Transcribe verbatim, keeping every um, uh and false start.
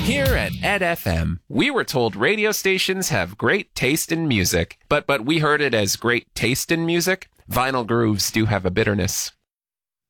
Here at Ed F M, we were told radio stations have great taste in music, but but we heard it as great taste in music. Vinyl grooves do have a bitterness.